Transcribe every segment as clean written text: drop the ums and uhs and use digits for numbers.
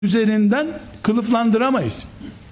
üzerinden kılıflandıramayız.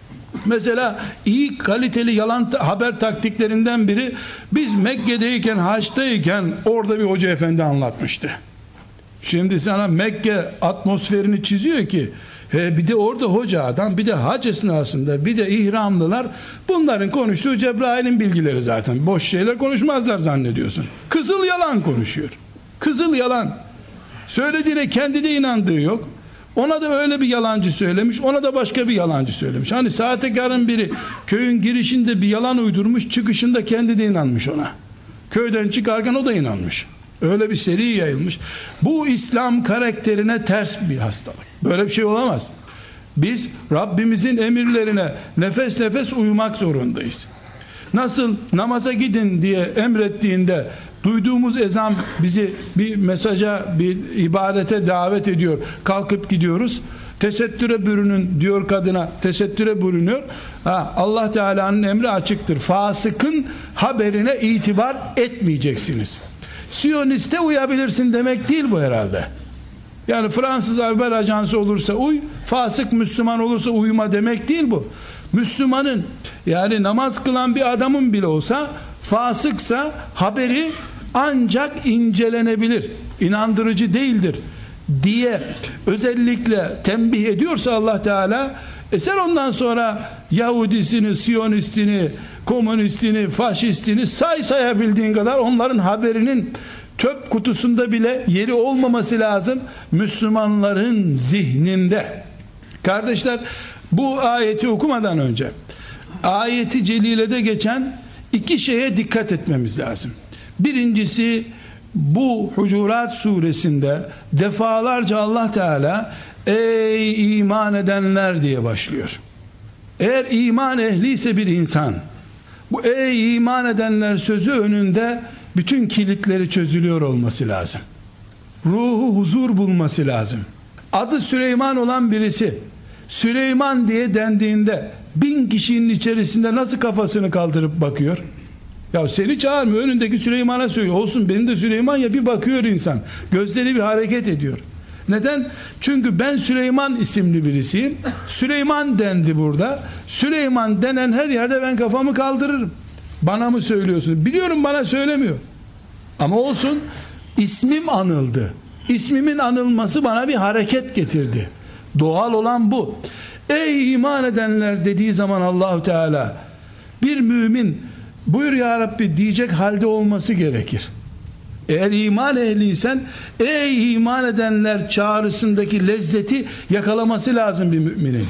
Mesela iyi kaliteli yalan haber taktiklerinden biri, biz Mekke'deyken, haçtayken orada bir hoca efendi anlatmıştı. Şimdi sana Mekke atmosferini çiziyor ki bir de orada hoca adam, bir de hac esnasında, bir de ihramlılar, bunların konuştuğu Cebrail'in bilgileri zaten. Boş şeyler konuşmazlar zannediyorsun. Kızıl yalan konuşuyor. Kızıl yalan. Söylediğine kendi de inandığı yok. Ona da öyle bir yalancı söylemiş, ona da başka bir yalancı söylemiş. Hani sahtekarın biri köyün girişinde bir yalan uydurmuş, çıkışında kendi de inanmış ona. Köyden çıkarken o da inanmış. Öyle bir seri yayılmış. Bu İslam karakterine ters bir hastalık. Böyle bir şey olamaz. Biz Rabbimizin emirlerine nefes nefes uymak zorundayız. Nasıl namaza gidin diye emrettiğinde duyduğumuz ezan bizi bir mesaja, bir ibadete davet ediyor. Kalkıp gidiyoruz. Tesettüre bürünün diyor kadına, tesettüre bürünüyor. Allah Teala'nın emri açıktır. Fasıkın haberine itibar etmeyeceksiniz. Siyoniste uyabilirsin demek değil bu herhalde. Yani Fransız haber ajansı olursa uy, fasık Müslüman olursa uyuma demek değil bu. Müslümanın, yani namaz kılan bir adamın bile olsa fasıksa haberi ancak incelenebilir, inandırıcı değildir diye özellikle tembih ediyorsa Allah Teala, sen ondan sonra Yahudisini, Siyonistini, komünistini, faşistini sayabildiğin kadar, onların haberinin çöp kutusunda bile yeri olmaması lazım Müslümanların zihninde. Kardeşler, bu ayeti okumadan önce ayeti celilede geçen iki şeye dikkat etmemiz lazım. Birincisi, bu Hucurat suresinde defalarca Allah Teala ey iman edenler diye başlıyor. Eğer iman ehliyse bir insan, bu ey iman edenler sözü önünde bütün kilitleri çözülüyor olması lazım. Ruhu huzur bulması lazım. Adı Süleyman olan birisi Süleyman diye dendiğinde 1000 kişinin içerisinde nasıl kafasını kaldırıp bakıyor? Ya seni çağırmıyor, önündeki Süleyman'a söylüyor. Olsun benim de Süleyman ya, bir bakıyor insan. Gözleri bir hareket ediyor. Neden? Çünkü ben Süleyman isimli birisiyim. Süleyman dendi burada. Süleyman denen her yerde ben kafamı kaldırırım. Bana mı söylüyorsun? Biliyorum bana söylemiyor. Ama olsun, ismim anıldı. İsmimin anılması bana bir hareket getirdi. Doğal olan bu. Ey iman edenler dediği zaman Allahu Teala, bir mümin buyur ya Rabbi diyecek halde olması gerekir. Eğer iman ehliysen ey iman edenler çağrısındaki lezzeti yakalaması lazım bir müminin.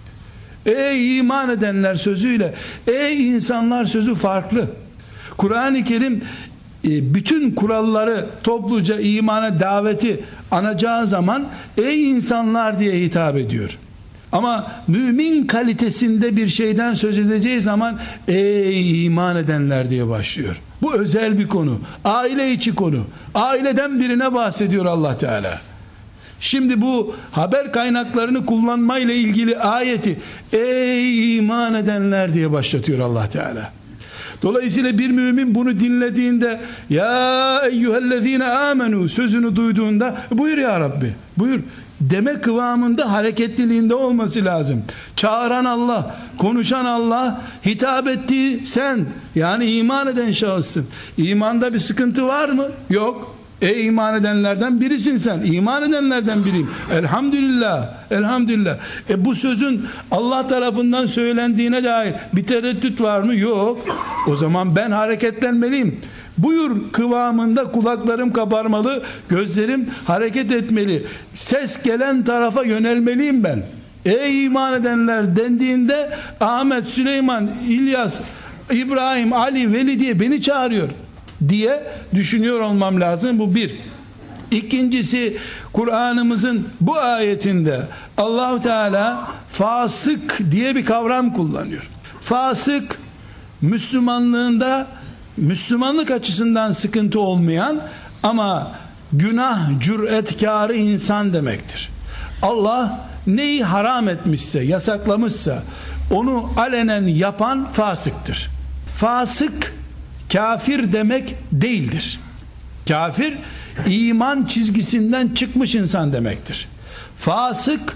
Ey iman edenler sözüyle ey insanlar sözü farklı. Kur'an-ı Kerim bütün kuralları topluca imana daveti anacağı zaman ey insanlar diye hitap ediyor. Ama mümin kalitesinde bir şeyden söz edeceği zaman ey iman edenler diye başlıyor. Bu özel bir konu. Aile içi konu. Aileden birine bahsediyor Allah Teala. Şimdi bu haber kaynaklarını kullanmayla ilgili ayeti ey iman edenler diye başlatıyor Allah Teala. Dolayısıyla bir mümin bunu dinlediğinde, ya eyyühellezine amenu sözünü duyduğunda buyur ya Rabbi buyur deme kıvamında, hareketliliğinde olması lazım. Çağıran Allah, konuşan Allah, hitap ettiği sen, yani iman eden şahıssın. İmanda bir sıkıntı var mı? Yok. İman edenlerden birisin sen. İman edenlerden biriyim. Elhamdülillah. Elhamdülillah. Bu sözün Allah tarafından söylendiğine dair bir tereddüt var mı? Yok. O zaman ben hareketlenmeliyim. Buyur kıvamında kulaklarım kabarmalı, gözlerim hareket etmeli. Ses gelen tarafa yönelmeliyim ben. Ey iman edenler dendiğinde Ahmet, Süleyman, İlyas, İbrahim, Ali, Veli diye beni çağırıyor diye düşünüyor olmam lazım. Bu bir. İkincisi, Kur'an'ımızın bu ayetinde Allahu Teala fasık diye bir kavram kullanıyor. Fasık, Müslümanlığında Müslümanlık açısından sıkıntı olmayan ama günah cüretkarı insan demektir. Allah neyi haram etmişse, yasaklamışsa onu alenen yapan fasıktır. Fasık kafir demek değildir. Kafir iman çizgisinden çıkmış insan demektir. Fasık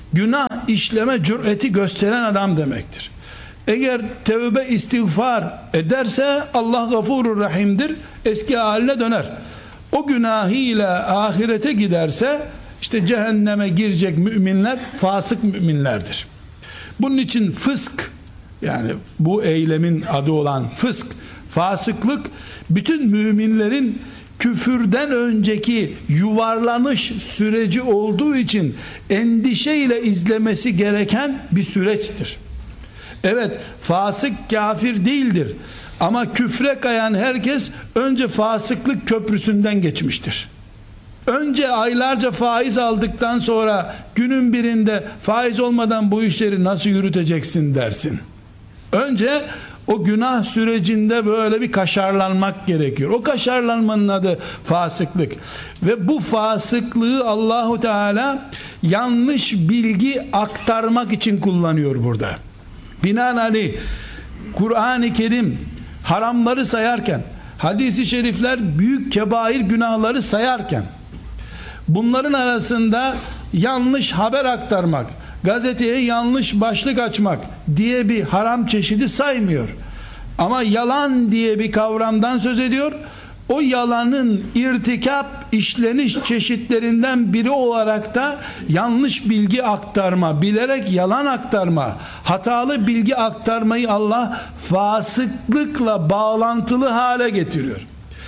günah işleme cüreti gösteren adam demektir. Eğer tevbe istiğfar ederse Allah gafurur rahimdir, eski haline döner. O günahıyla ahirete giderse işte cehenneme girecek müminler fasık müminlerdir. Bunun için fısk, yani bu eylemin adı olan fısk, fasıklık, bütün müminlerin küfürden önceki yuvarlanış süreci olduğu için endişeyle izlemesi gereken bir süreçtir. Evet, fasık kafir değildir ama küfre kayan herkes önce fasıklık köprüsünden geçmiştir. Önce aylarca faiz aldıktan sonra günün birinde faiz olmadan bu işleri nasıl yürüteceksin dersin. Önce o günah sürecinde böyle bir kaşarlanmak gerekiyor. O kaşarlanmanın adı fasıklık. Ve bu fasıklığı Allahu Teala yanlış bilgi aktarmak için kullanıyor burada. Binaenaleyh Kur'an-ı Kerim haramları sayarken, hadis-i şerifler büyük kebair günahları sayarken, bunların arasında yanlış haber aktarmak, gazeteye yanlış başlık açmak diye bir haram çeşidi saymıyor. Ama yalan diye bir kavramdan söz ediyor. O yalanın irtikap, işleniş çeşitlerinden biri olarak da yanlış bilgi aktarma, bilerek yalan aktarma, hatalı bilgi aktarmayı Allah fasıklıkla bağlantılı hale getiriyor.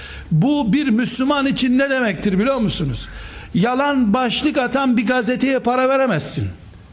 Bu bir Müslüman için ne demektir biliyor musunuz? Yalan başlık atan bir gazeteye para veremezsin.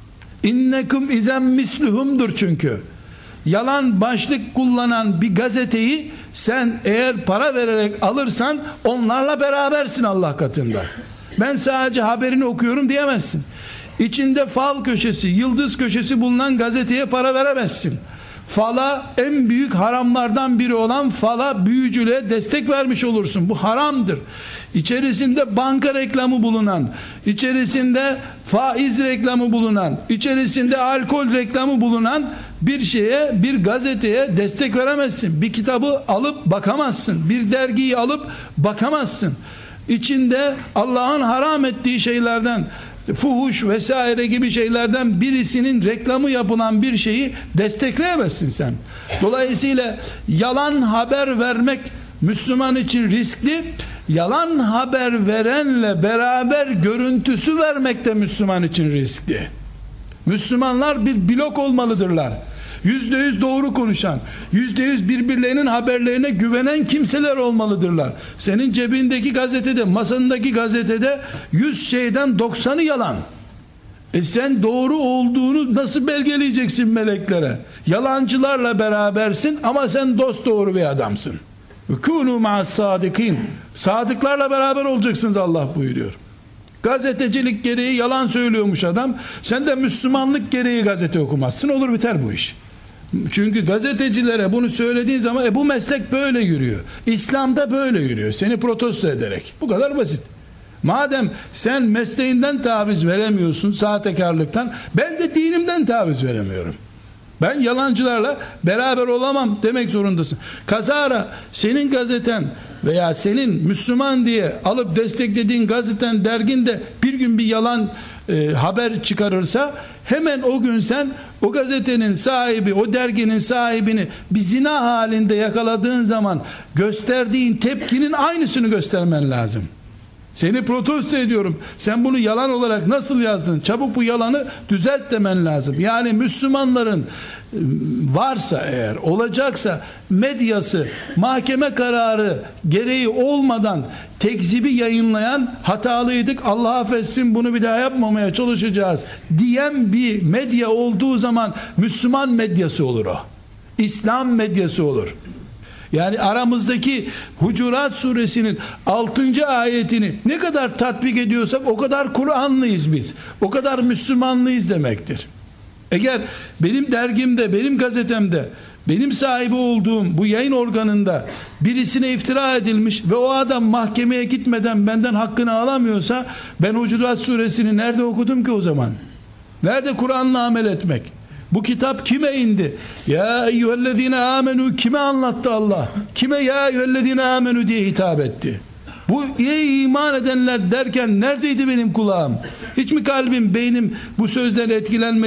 İnnekum izen misluhumdur çünkü. Yalan başlık kullanan bir gazeteyi sen eğer para vererek alırsan onlarla berabersin Allah katında. Ben sadece haberini okuyorum diyemezsin. İçinde fal köşesi, yıldız köşesi bulunan gazeteye para veremezsin. Fala, en büyük haramlardan biri olan fala, büyücülüğe destek vermiş olursun. Bu haramdır. İçerisinde banka reklamı bulunan, içerisinde faiz reklamı bulunan, içerisinde alkol reklamı bulunan bir şeye, bir gazeteye destek veremezsin. Bir kitabı alıp bakamazsın. Bir dergiyi alıp bakamazsın. İçinde Allah'ın haram ettiği şeylerden, fuhuş vesaire gibi şeylerden birisinin reklamı yapılan bir şeyi destekleyemezsin sen. Dolayısıyla yalan haber vermek Müslüman için riskli. Yalan haber verenle beraber görüntüsü vermek de Müslüman için riskli. Müslümanlar bir blok olmalıdırlar. %100 doğru konuşan, %100 birbirlerinin haberlerine güvenen kimseler olmalıdırlar. Senin cebindeki gazetede, masandaki gazetede 100 şeyden 90'ı yalan. Sen doğru olduğunu nasıl belgeleyeceksin meleklere? Yalancılarla berabersin ama sen dosdoğru bir adamsın. Kûnû ma'as-sâdikîn. Sadıklarla beraber olacaksınız Allah buyuruyor. Gazetecilik gereği yalan söylüyormuş adam. Sen de Müslümanlık gereği gazete okumazsın. Olur biter bu iş. Çünkü gazetecilere bunu söylediğin zaman bu meslek böyle yürüyor. İslam'da böyle yürüyor. Seni protesto ederek. Bu kadar basit. Madem sen mesleğinden taviz veremiyorsun, sahtekarlıktan, ben de dinimden taviz veremiyorum. Ben yalancılarla beraber olamam demek zorundasın. Kazara senin gazeten veya senin Müslüman diye alıp desteklediğin gazeten, derginde bir gün bir yalan haber çıkarırsa, hemen o gün sen o gazetenin sahibi, o derginin sahibini bir zina halinde yakaladığın zaman gösterdiğin tepkinin aynısını göstermen lazım. Seni protesto ediyorum. Sen bunu yalan olarak nasıl yazdın? Çabuk bu yalanı düzelt demen lazım. Yani Müslümanların varsa, eğer olacaksa, medyası mahkeme kararı gereği olmadan tekzibi yayınlayan, hatalıydık Allah affetsin bunu bir daha yapmamaya çalışacağız diyen bir medya olduğu zaman Müslüman medyası olur o. İslam medyası olur. Yani aramızdaki Hucurat suresinin 6. ayetini ne kadar tatbik ediyorsak o kadar Kur'anlıyız biz. O kadar Müslümanlıyız demektir. Eğer benim dergimde, benim gazetemde, benim sahibi olduğum bu yayın organında birisine iftira edilmiş ve o adam mahkemeye gitmeden benden hakkını alamıyorsa, ben Hucurat suresini nerede okudum ki o zaman? Nerede Kur'an'la amel etmek? Bu kitap kime indi? Ya eyyühellezine amenu kime anlattı Allah? Kime ya eyyühellezine amenu diye hitap etti? Bu ey iman edenler derken neredeydi benim kulağım? Hiç mi kalbim, beynim bu sözden etkilenmedi?